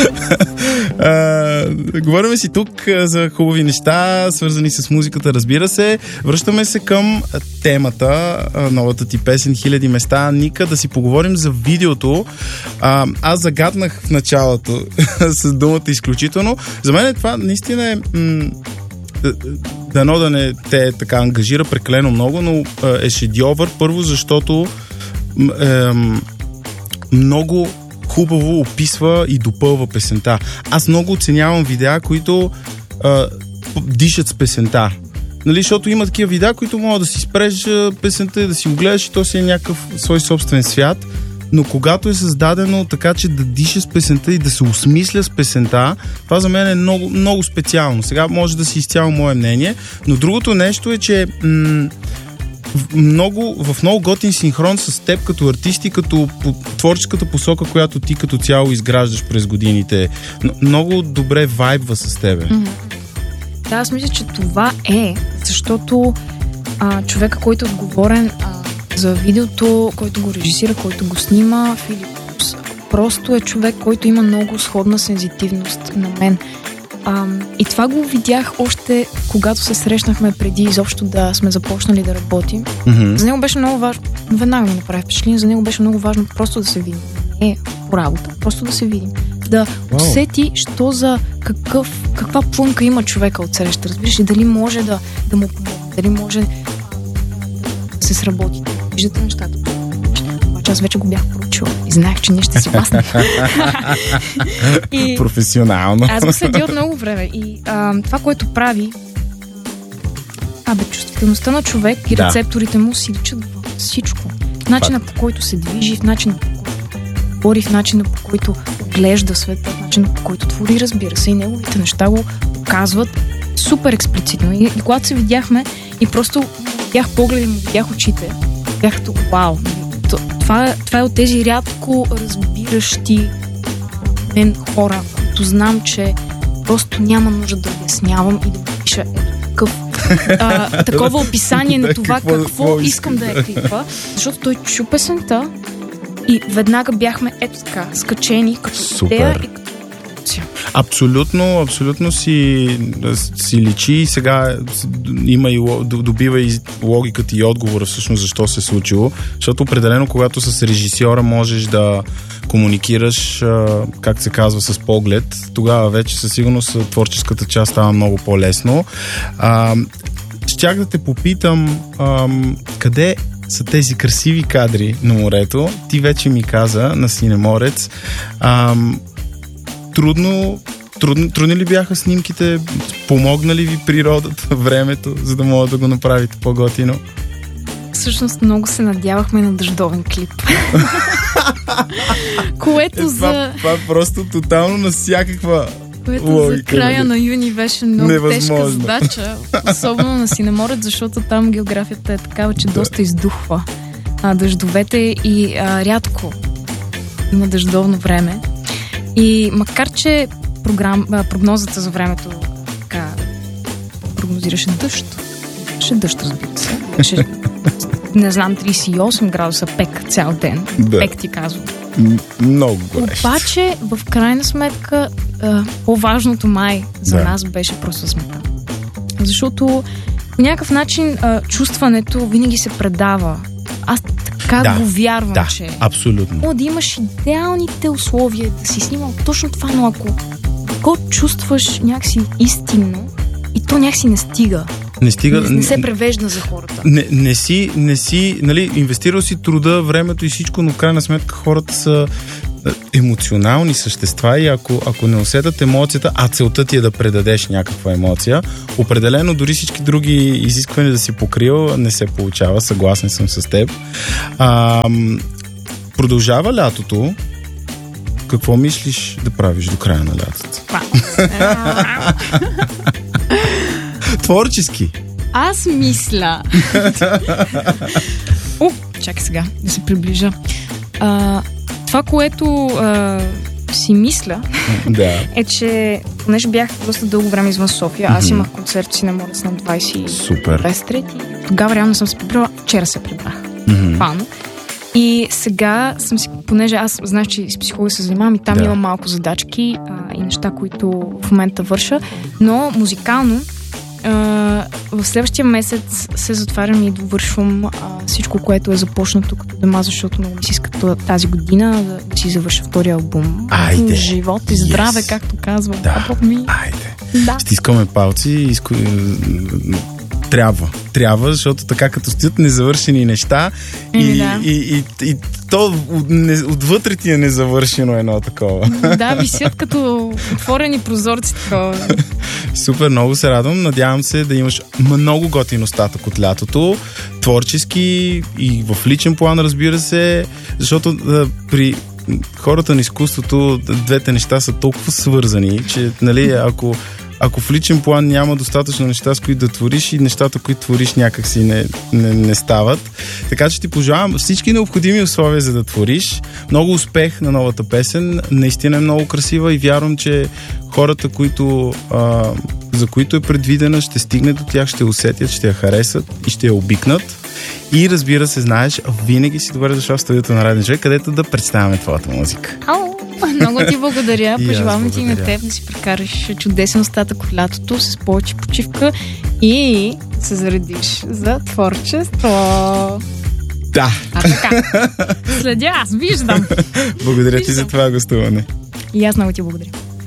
Говорим си тук за хубави неща, свързани с музиката, разбира се. Връщаме се към темата, новата ти песен "Хиляди места". Ника, да си поговорим за видеото. Аз загаднах в началото с думата "изключително". За мен това наистина е... дано да не те така ангажира прекалено много, но е шедьовър. Първо, защото много хубаво описва и допълва песента. Аз много оценявам видеа, които дишат с песента. Нали, защото има такива видеа, които могат да си спреш песента и да си го гледаш и то си е някакъв свой собствен свят. Но когато е създадено така, че да диша с песента и да се осмисля с песента, това за мен е много, много специално. Сега може да си изцяло мое мнение, но другото нещо е, че в много готин синхрон с теб като артист и като творческата посока, която ти като цяло изграждаш през годините. Много добре вайбва с тебе. Да, аз мисля, че това е, защото човека, който е отговорен за видеото, който го режисира, който го снима, Филип, просто е човек, който има много сходна сензитивност на мен. И това го видях още когато се срещнахме преди изобщо да сме започнали да работим. За него беше много важно, веднага ми направи впечатление, за него беше много важно просто да се видим. Не по работа, просто да се видим. Да усети, що за каква плънка има човека от среща, разбираш, и дали може да му помогне, дали може да се сработи. Виждате нещата. Обаче аз вече го бях проучила и знаех, че ние ще си паснем. Професионално. Аз го следя от много време. И това, което прави, чувствителността на човек и рецепторите му си личат във всичко. В начина, по който се движи, в начина, по който говори, в начина, по който оглежда света, в начина, по който твори, разбира се. И неговите неща го показват супер експлицитно. И когато се видяхме и просто видях погледи му, видях очите, бях като вау. Това е от тези рядко разбиращи мен хора, които знам, че просто няма нужда да обяснявам и да пиша такова описание на това какво искам да е клипа, защото той чу песента и веднага бяхме така, скачени като идея и като... Абсолютно си личи и сега има и добива и логиката и отговора всъщност защо се е случило, защото определено когато с режисьора можеш да комуникираш, как се казва, с поглед, тогава вече със сигурност творческата част става много по-лесно. Щях да те попитам къде са тези красиви кадри на морето. Ти вече ми каза на Синеморец. Трудни ли бяха снимките? Помогна ли ви природата, времето, за да могат да го направите по-готино? Всъщност много се надявахме на дъждовен клип. Което това просто тотално на всякаква което логика. За края на юни беше много тежка задача. Особено на Синеморец, защото там географията е такава, че доста издухва дъждовете и рядко има дъждовно време. И макар, че прогнозата за времето така прогнозираше дъжд, разбира се. Беше, не знам, 38 градуса пек цял ден. Да. Пек ти казвам. Много горещо. Обаче, в крайна сметка, по-важното май за нас беше просто смета. Защото по някакъв начин чувстването винаги се предава. Аз така го вярвам, че абсолютно. Да имаш идеалните условия да си снимал точно това, но ако го чувстваш някакси истинно и то някакси не стига. Не се превежда за хората. Не си, нали, инвестирал си труда, времето и всичко, но в крайна сметка хората са емоционални същества и ако не усетят емоцията, а целта ти е да предадеш някаква емоция, определено дори всички други изисквания да си покрил не се получава, съгласен съм с теб. Продължава лятото. Какво мислиш да правиш до края на лятото? Творчески. Аз мисля. Чакай сега да се приближа. Това, което си мисля, е, че понеже бях доста дълго време извън София, аз имах концерт си на Морец на 23. Тогава реално съм се прибрала. Вчера се прибрах. И сега съм си, понеже аз знаеш, че с психолога се занимавам и там имам малко задачки и неща, които в момента върша, но музикално в следващия месец се затварям и довършвам всичко, което е започнато като дема, защото много ми си иска тази година да си завърша втория албум. Айде! Живот и здраве, както казвам. Айде! Да. Стискаме палци. Трябва, защото така като стоят незавършени неща и то отвътре ти е незавършено едно такова. Да, висят като отворени прозорци такова. Супер, много се радвам. Надявам се да имаш много готин остатък от лятото. Творчески и в личен план, разбира се, защото при хората на изкуството двете неща са толкова свързани, че нали, ако в личен план няма достатъчно неща, с които да твориш, и нещата, които твориш, някакси не стават. Така че ти пожелавам всички необходими условия, за да твориш. Много успех на новата песен. Наистина е много красива и вярвам, че хората, за които е предвидена, ще стигне до тях, ще усетят, ще я харесат и ще я обикнат. И разбира се, знаеш, винаги си добре дошъл в студиото на Радио Човек, където да представяме твоята музика. Много ти благодаря. Пожелавам ти на теб да си прекараш чудесен остатък от лятото с повече почивка и се заредиш за творчество. Да. Така. Следя, аз виждам. Благодаря ти за това гостуване. И аз много ти благодаря.